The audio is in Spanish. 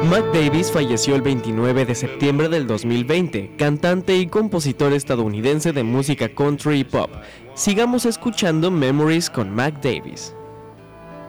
Mac Davis falleció el 29 de septiembre del 2020, cantante y compositor estadounidense de música country y pop. Sigamos escuchando Memories con Mac Davis.